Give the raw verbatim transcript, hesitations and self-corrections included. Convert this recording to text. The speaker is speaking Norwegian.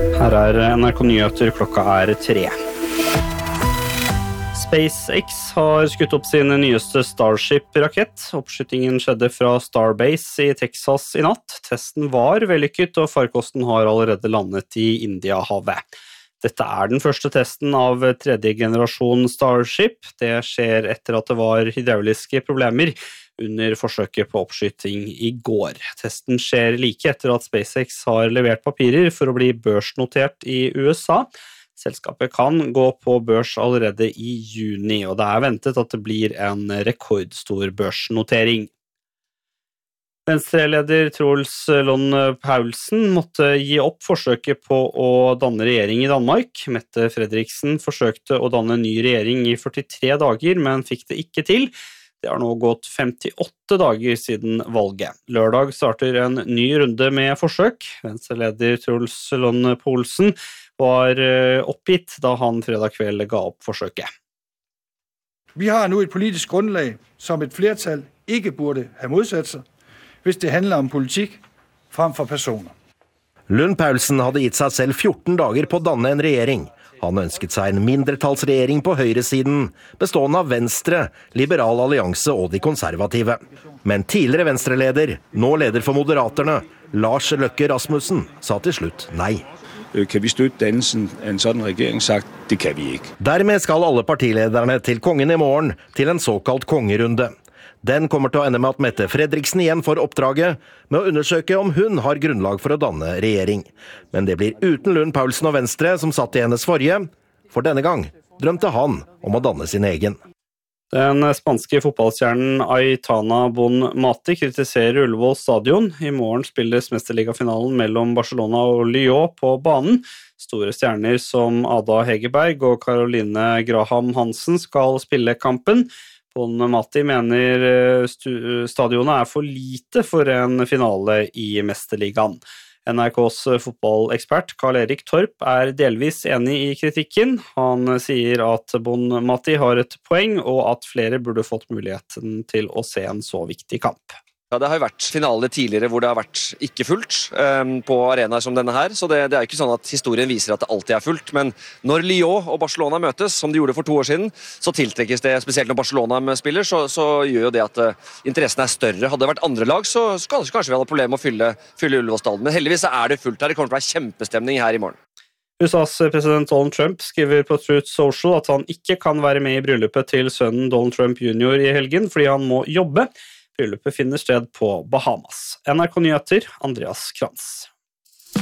Her er N R K Nyheter, klokka er tre. SpaceX har skutt opp sin nyeste Starship-rakett. Oppskytingen skjedde fra Starbase i Texas i natt. Testen var vellykket, og farkosten har allerede landet i Indiahavet. Dette er den første testen av tredje generasjon Starship. Det skjer etter at det var hydrauliske problemer under forsøket på oppskyting i går. Testen skjer like etter at SpaceX har levert papirer for å bli børsnotert i U S A. Selskapet kan gå på børs allerede i juni, og det er ventet at det blir en rekordstor børsnotering. Venstre-leder Troels Lund Poulsen måtte gi opp forsøket på å danne regjering i Danmark. Mette Frederiksen forsøkte å danne ny regjering i førtitre dager, men fikk det ikke til. Det har nå gått femtiåtte dager siden valget. Lørdag starter en ny runde med forsøk. Venstre-leder Troels Lund Poulsen var oppgitt da han fredag kveld ga opp forsøket. Vi har nu et politisk grundlag, som et flertal ikke burde have modsat sig, hvis det handler om politikk fremfor personer. Lund Poulsen hadde gitt seg selv fjorten dager på å danne en regjering. Han ønsket seg en mindretallsregjering på høyresiden, bestående av Venstre, Liberal Allianse og de konservative. Men tidligere Venstre-leder, nå leder for Moderaterne, Lars Løkke Rasmussen, sa til slutt nei. Kan vi støtte dannelsen av en sånn regjering? Sagt, det kan vi ikke. Dermed skal alle partilederne til kongen i morgen til en såkalt kongerunde. Den kommer til å ende med at Mette Frederiksen igjen får oppdraget med å undersøke om hun har grunnlag for å danne regjering. Men det blir uten Lund Poulsen og Venstre som satt i hennes forrige, for denne gang drømte han om å danne sin egen. Den spanske fotballstjernen Aitana Bonmati kritiserer Ullevål stadion. I morgen spilles mesterligafinalen mellom Barcelona og Lyon på banen. Store stjerner som Ada Hegerberg og Caroline Graham Hansen skal spille kampen. Bonmati mener stadionet er for lite for en finale i Mesterligaen. N R K's fotballekspert Karl-Erik Torp er delvis enig i kritikken. Han sier at Bonmati har et poeng, og at flere burde fått muligheten til å se en så viktig kamp. Ja, det har jo vært finaler tidligere hvor det har vært ikke fullt um, på arenaer som denne her, så det, det er ikke sånn at historien viser at det alltid er fullt, men når Lyon og Barcelona møtes, som de gjorde for to år siden, så tiltrekkes det, spesielt når Barcelona spiller, så, så gjør jo det at uh, interessen er større. Hadde det vært andre lag, så kanskje, kanskje vi hadde problemer med å fylle, fylle Ullevål-stadion, men heldigvis er det fullt her, det kommer til å være kjempestemning her i morgen. U S A's president Donald Trump skriver på Truth Social at han ikke kan være med i bryllupet til sønnen Donald Trump junior i helgen, fordi han må jobbe. Bryllupet finner sted på Bahamas. N R K Nyheter, Andreas Krantz.